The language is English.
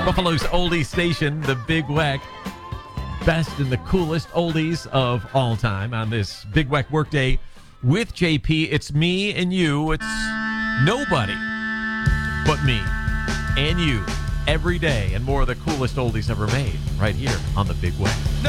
Buffalo's oldie station, the Big Weck. Best and the coolest oldies of all time on this Big Weck Workday with JP. It's me and you. It's nobody but me and you every day, and more of the coolest oldies ever made right here on the Big Weck.